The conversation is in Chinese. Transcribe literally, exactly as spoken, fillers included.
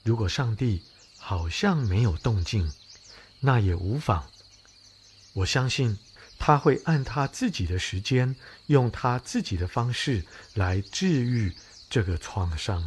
如果上帝好像没有动静，那也无妨。我相信他会按他自己的时间，用他自己的方式来治愈这个创伤。